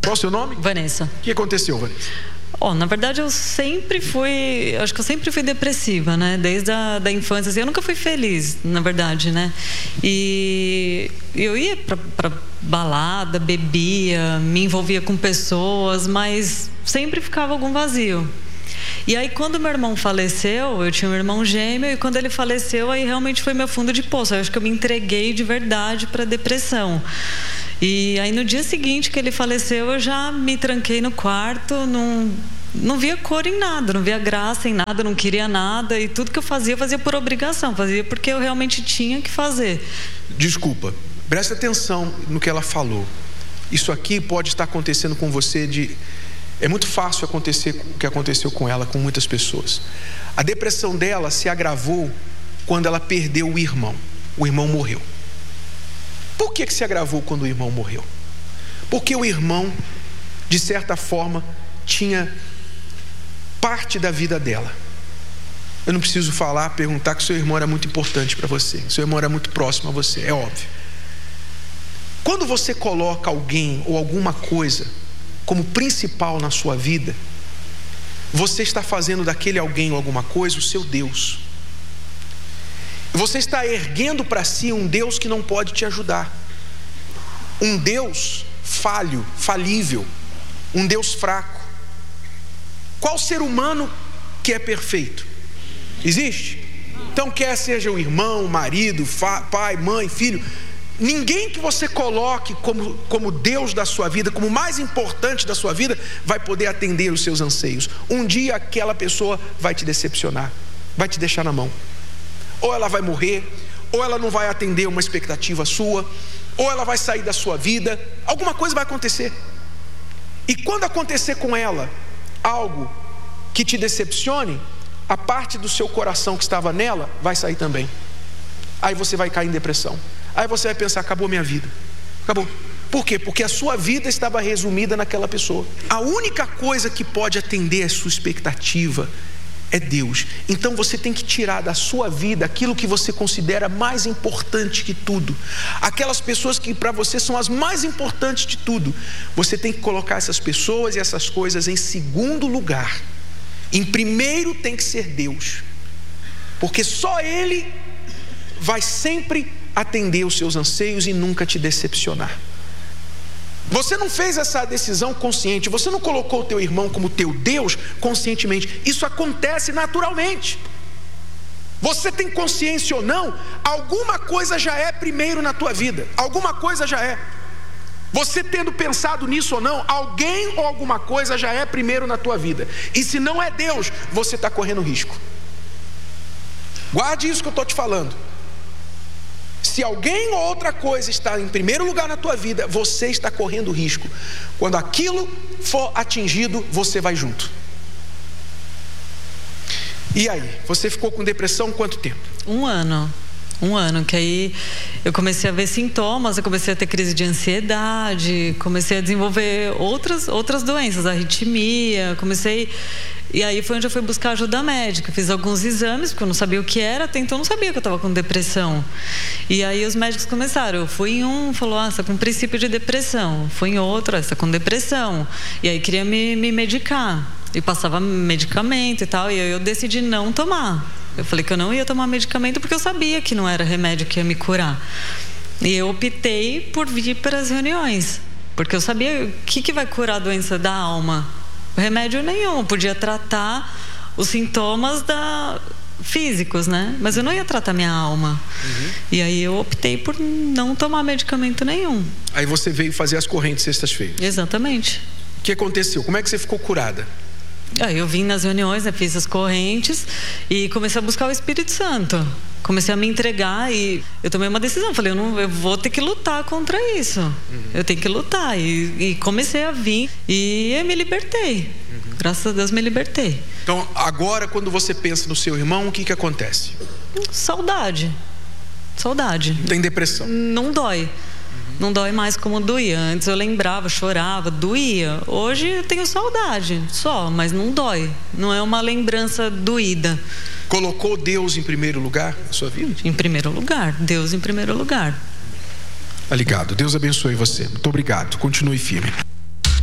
Qual o seu nome? Vanessa. O que aconteceu, Vanessa? Na verdade, acho que eu sempre fui depressiva, né? Desde a infância, assim, eu nunca fui feliz, na verdade, né? E eu ia pra balada, bebia, me envolvia com pessoas, mas sempre ficava algum vazio. E aí, quando meu irmão faleceu, eu tinha um irmão gêmeo, e quando ele faleceu, aí realmente foi meu fundo de poço. Eu acho que eu me entreguei de verdade para a depressão. E aí, no dia seguinte que ele faleceu, eu já me tranquei no quarto, não via cor em nada, não via graça em nada, não queria nada, e tudo que eu fazia por obrigação, fazia porque eu realmente tinha que fazer. Desculpa, presta atenção no que ela falou. Isso aqui pode estar acontecendo com você é muito fácil acontecer o que aconteceu com ela, com muitas pessoas. A depressão dela se agravou quando ela perdeu o irmão. O irmão morreu. Por que se agravou quando o irmão morreu? Porque o irmão, de certa forma, tinha parte da vida dela. Eu não preciso perguntar que seu irmão era muito importante para você. Seu irmão era muito próximo a você, é óbvio. Quando você coloca alguém ou alguma coisa como principal na sua vida, você está fazendo daquele alguém ou alguma coisa o seu Deus. Você está erguendo para si um Deus que não pode te ajudar. Um Deus falível. Um Deus fraco. Qual ser humano que é perfeito? Existe? Então, quer seja o irmão, o marido, pai, mãe, filho, ninguém que você coloque como Deus da sua vida, como mais importante da sua vida, vai poder atender os seus anseios. Um dia aquela pessoa vai te decepcionar, vai te deixar na mão. Ou ela vai morrer, ou ela não vai atender uma expectativa sua, ou ela vai sair da sua vida, alguma coisa vai acontecer. E quando acontecer com ela algo que te decepcione, a parte do seu coração que estava nela vai sair também. Aí você vai cair em depressão. Aí você vai pensar, acabou minha vida. Acabou. Por quê? Porque a sua vida estava resumida naquela pessoa. A única coisa que pode atender a sua expectativa é Deus. Então você tem que tirar da sua vida aquilo que você considera mais importante que tudo. Aquelas pessoas que para você são as mais importantes de tudo. Você tem que colocar essas pessoas e essas coisas em segundo lugar. Em primeiro tem que ser Deus. Porque só Ele vai sempre atender os seus anseios e nunca te decepcionar. Você não fez essa decisão consciente, você não colocou o teu irmão como teu Deus conscientemente. Isso acontece naturalmente. Você tem consciência ou não, alguma coisa já é primeiro na tua vida. Alguma coisa já é. Você tendo pensado nisso ou não, alguém ou alguma coisa já é primeiro na tua vida. E se não é Deus, você está correndo risco. Guarde isso que eu estou te falando. Se alguém ou outra coisa está em primeiro lugar na tua vida, você está correndo risco. Quando aquilo for atingido, você vai junto. E aí, você ficou com depressão quanto tempo? 1 ano. 1 ano, que aí eu comecei a ver sintomas, eu comecei a ter crise de ansiedade, comecei a desenvolver outras doenças, arritmia, e aí foi onde eu fui buscar ajuda médica. Fiz alguns exames, porque eu não sabia o que era, até então eu não sabia que eu estava com depressão. E aí os médicos começaram, eu fui em um, falou, você está com princípio de depressão. Fui em outro, você está com depressão. E aí queria me medicar, e passava medicamento e tal, e aí eu decidi não tomar. Eu falei que eu não ia tomar medicamento porque eu sabia que não era remédio que ia me curar. E eu optei por vir para as reuniões, porque eu sabia o que vai curar a doença da alma. Remédio nenhum, eu podia tratar os sintomas físicos, né? Mas eu não ia tratar minha alma. E aí eu optei por não tomar medicamento nenhum. Aí você veio fazer as correntes sextas-feiras. Exatamente. O que aconteceu? Como é que você ficou curada? Aí eu vim nas reuniões, né, fiz as correntes e comecei a buscar o Espírito Santo. Comecei a me entregar e eu tomei uma decisão. Falei, eu vou ter que lutar contra isso. Eu tenho que lutar. E comecei a vir e eu me libertei. Graças a Deus me libertei. Então agora quando você pensa no seu irmão, o que acontece? Saudade. Não tem depressão? Não dói. Não dói mais como doía. Antes eu lembrava, chorava, doía. Hoje eu tenho saudade só, mas não dói. Não é uma lembrança doída. Colocou Deus em primeiro lugar na sua vida? Em primeiro lugar. Deus em primeiro lugar. Tá ligado. Deus abençoe você. Muito obrigado. Continue firme.